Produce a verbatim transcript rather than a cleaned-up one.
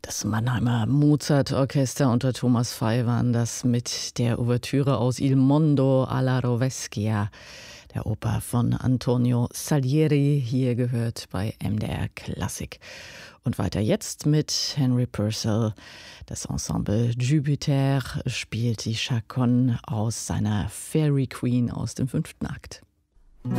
Das Mannheimer Mozart-Orchester unter Thomas Fey waren das mit der Ouvertüre aus Il Mondo alla Rovescia, der Oper von Antonio Salieri, hier gehört bei M D R Klassik. Und weiter jetzt mit Henry Purcell. Das Ensemble Jupiter spielt die Chaconne aus seiner Fairy Queen aus dem fünften Akt.